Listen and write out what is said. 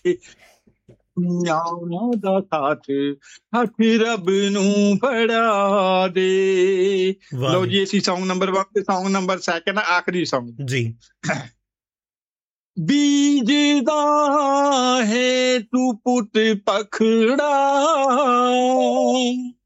ਨਿਆਣਾ ਦਾ ਸਾਥ ਹੱਥ ਰੱਬ ਨੂੰ ਫੜਾ ਦੇ। ਵਾਹ ਲਓ ਜੀ। ਜੀ, ਅਸੀਂ Song ਨੰਬਰ 1 ਤੇ Song ਨੰਬਰ 2 ਆਖਰੀ Song ਜੀ। ਬੀਜਦਾ ਹੈ ਤੂੰ ਪੁੱਤ ਪਖੜਾ,